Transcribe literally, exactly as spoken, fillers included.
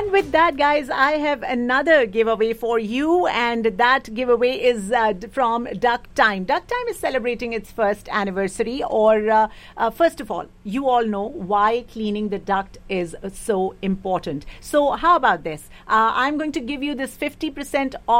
And with that, guys, I have another giveaway for you, and that giveaway is uh, from Duck Time. Duck Time is celebrating its first anniversary, or uh, uh, first of all, you all know why cleaning the duct is so important. So how about this? Uh, I'm going to give you this fifty percent off